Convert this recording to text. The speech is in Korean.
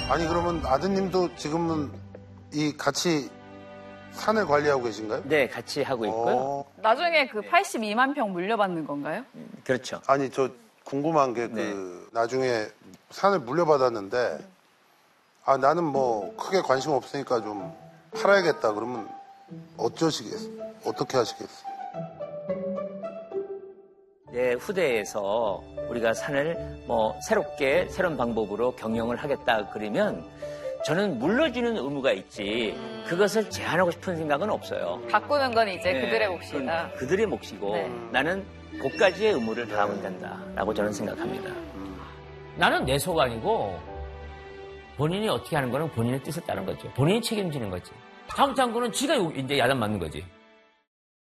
아니 그러면 아드님도 지금은 이 같이 산을 관리하고 계신가요? 네, 같이 하고 있고요. 나중에 그 82만 평 물려받는 건가요? 그렇죠. 아니 저 궁금한 게 네. 나중에 산을 물려받았는데 나는 뭐 크게 관심 없으니까 좀 팔아야겠다 그러면 어떻게 하시겠어요? 내 후대에서 우리가 산을 뭐 새로운 방법으로 경영을 하겠다 그러면 저는 물려주는 의무가 있지 그것을 제한하고 싶은 생각은 없어요. 가꾸는 건 이제 네, 그들의 몫이다. 그들의 몫이고 네. 나는 그까지의 의무를 다하면 된다라고 저는 생각합니다. 나는 내 소관이고 본인이 어떻게 하는 거는 본인의 뜻에 따른 거죠. 본인이 책임지는 거지. 잘못한 거는 지가 이제 야단 맞는 거지.